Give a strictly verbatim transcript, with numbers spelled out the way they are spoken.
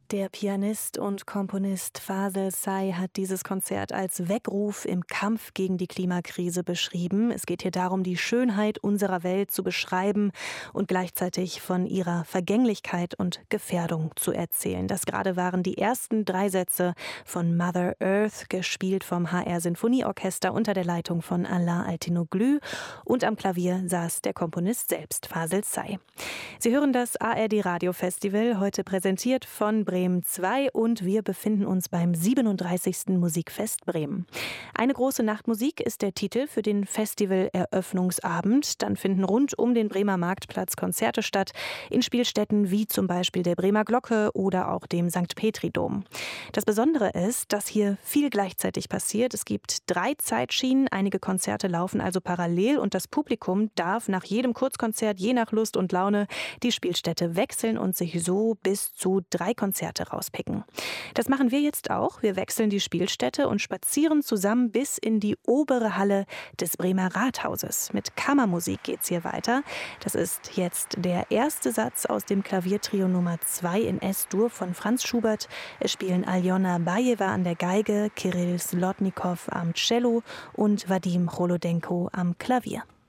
Der Pianist und Komponist Fasel Say hat dieses Konzert als Weckruf im Kampf gegen die Klimakrise beschrieben. Es geht hier darum, die Schönheit unserer Welt zu beschreiben und gleichzeitig von ihrer Vergänglichkeit und Gefährdung zu erzählen. Das gerade waren die ersten drei Sätze von Mother Earth, gespielt vom H R Sinfonieorchester unter der Leitung von Alain Altinoglu. Und am Klavier saß der Komponist selbst, Fasel Say. Sie hören das A R D Radiofestival, heute präsentiert von Bremen zwei, und wir befinden uns beim siebenunddreißigsten Musikfest Bremen. Eine große Nachtmusik ist der Titel für den Festival-Eröffnungsabend. Dann finden rund um den Bremer Marktplatz Konzerte statt, in Spielstätten wie zum Beispiel der Bremer Glocke oder auch dem Sankt Petri-Dom. Das Besondere ist, dass hier viel gleichzeitig passiert. Es gibt drei Zeitschienen, einige Konzerte laufen also parallel und das Publikum darf nach jedem Kurzkonzert je nach Lust und Laune die Spielstätte wechseln und sich so bis zu drei Konzerte rauspicken. Das machen wir jetzt auch. Wir wechseln die Spielstätte und spazieren zusammen bis in die obere Halle des Bremer Rathauses. Mit Kammermusik geht's hier weiter. Das ist jetzt der erste Satz aus dem Klaviertrio Nummer zwei in S-Dur von Franz Schubert. Es spielen Aljona Bajeva an der Geige, Kirill Slotnikow am Cello und Vadim Cholodenko am Klavier.